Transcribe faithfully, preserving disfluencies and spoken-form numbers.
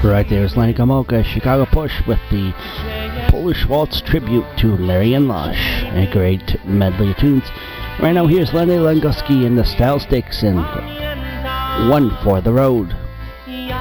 Right there is Lenny Gomulka, Chicago Push, with the Polish Waltz tribute to Larry and Lush. A great medley of tunes. Right now, here's Lenny Lenguski and the Style Sticks and One for the Road.